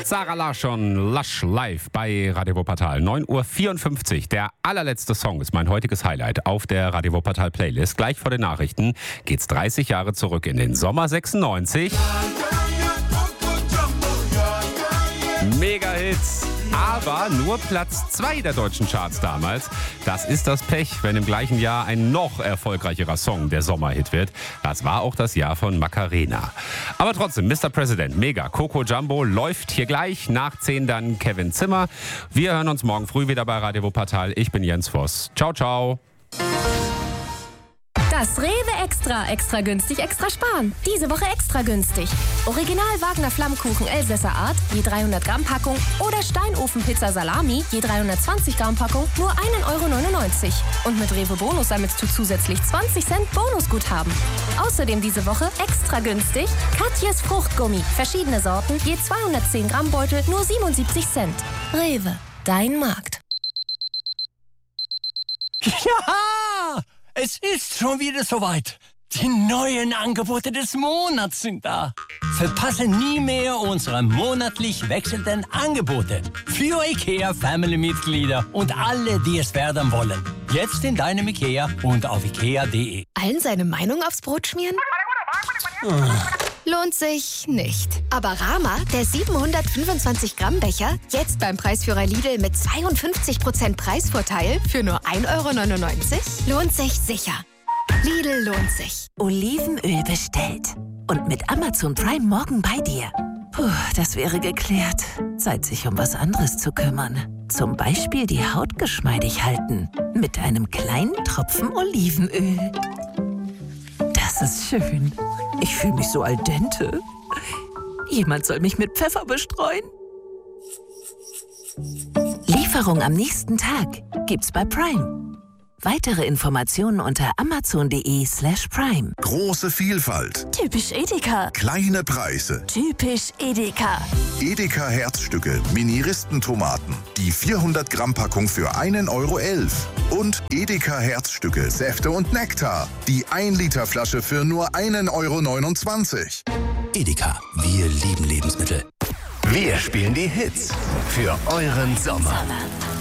Sarah Larsson, Lush live bei Radio Wuppertal. 9:54 Uhr. Der allerletzte Song ist mein heutiges Highlight auf der Radio Wuppertal Playlist. Gleich vor den Nachrichten geht's 30 Jahre zurück in den Sommer 96. Mega-Hits, aber nur Platz 2 der deutschen Charts damals. Das ist das Pech, wenn im gleichen Jahr ein noch erfolgreicherer Song der Sommerhit wird. Das war auch das Jahr von Macarena. Aber trotzdem, Mr. President, mega. Coco Jumbo läuft hier gleich. Nach 10 dann Kevin Zimmer. Wir hören uns morgen früh wieder bei Radio Wuppertal. Ich bin Jens Voss. Ciao, ciao. Das Rewe Extra günstig, extra sparen. Diese Woche extra günstig. Original Wagner Flammkuchen Elsässer Art, je 300 Gramm Packung oder Steinofenpizza Salami, je 320 Gramm Packung, nur 1,99 €. Und mit Rewe Bonus sammelst du zusätzlich 20 Cent Bonusguthaben. Außerdem diese Woche extra günstig Katjes Fruchtgummi, verschiedene Sorten, je 210 Gramm Beutel, nur 77 Cent. Rewe, dein Markt. Ja! Es ist schon wieder soweit. Die neuen Angebote des Monats sind da. Verpasse nie mehr unsere monatlich wechselnden Angebote. Für IKEA-Family-Mitglieder und alle, die es werden wollen. Jetzt in deinem IKEA und auf ikea.de. Allen seine Meinung aufs Brot schmieren? Lohnt sich nicht. Aber Rama, der 725 Gramm Becher, jetzt beim Preisführer Lidl mit 52% Preisvorteil für nur 1,99 €, lohnt sich sicher. Lidl lohnt sich. Olivenöl bestellt. Und mit Amazon Prime morgen bei dir. Puh, das wäre geklärt. Zeit, sich um was anderes zu kümmern. Zum Beispiel die Haut geschmeidig halten. Mit einem kleinen Tropfen Olivenöl. Das ist schön. Ich fühle mich so al dente. Jemand soll mich mit Pfeffer bestreuen. Lieferung am nächsten Tag gibt's bei Prime. Weitere Informationen unter amazon.de/prime. Große Vielfalt, Typisch Edeka. kleine Preise. Typisch Edeka. Edeka Herzstücke, Mini-Ristentomaten. Die 400 Gramm Packung für 1,11 € Und Edeka Herzstücke, Säfte und Nektar. Die 1 Liter Flasche für nur 1,29 €. Edeka, wir lieben Lebensmittel. Wir spielen die Hits für euren Sommer.